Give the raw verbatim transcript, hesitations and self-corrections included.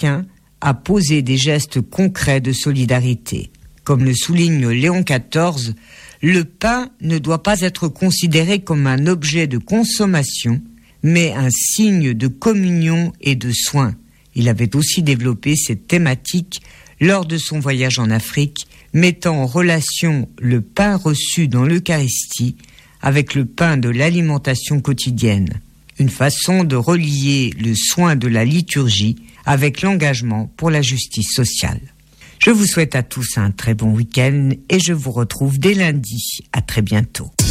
chacun à poser des gestes concrets de solidarité. Comme le souligne Léon quatorze, le pain ne doit pas être considéré comme un objet de consommation, mais un signe de communion et de soin. Il avait aussi développé cette thématique lors de son voyage en Afrique, mettant en relation le pain reçu dans l'Eucharistie avec le pain de l'alimentation quotidienne. Une façon de relier le soin de la liturgie avec l'engagement pour la justice sociale. Je vous souhaite à tous un très bon week-end et je vous retrouve dès lundi. À très bientôt.